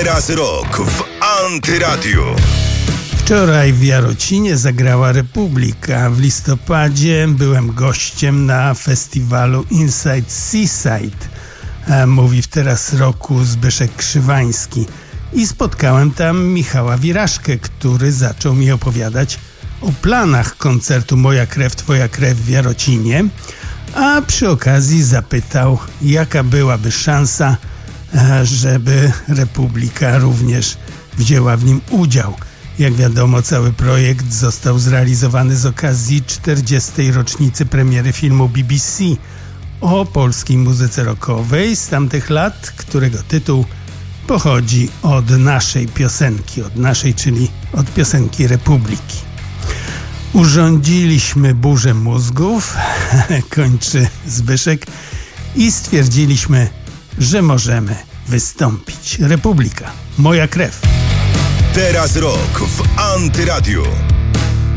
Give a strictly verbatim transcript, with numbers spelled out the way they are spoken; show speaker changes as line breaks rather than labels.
Teraz rok w Antyradiu.
Wczoraj w Jarocinie zagrała Republika. W listopadzie byłem gościem na festiwalu Inside Seaside. Mówi w Teraz roku Zbyszek Krzywański. I spotkałem tam Michała Wiraszkę, który zaczął mi opowiadać o planach koncertu Moja krew, twoja krew w Jarocinie, a przy okazji zapytał, jaka byłaby szansa, żeby Republika również wzięła w nim udział. Jak wiadomo, cały projekt został zrealizowany z okazji czterdziestej rocznicy premiery filmu B B C o polskiej muzyce rockowej z tamtych lat, którego tytuł pochodzi od naszej piosenki, od naszej, czyli od piosenki Republiki. Urządziliśmy burzę mózgów, kończy Zbyszek, i stwierdziliśmy, że możemy wystąpić. Republika, moja krew.
Teraz rok w Antyradiu.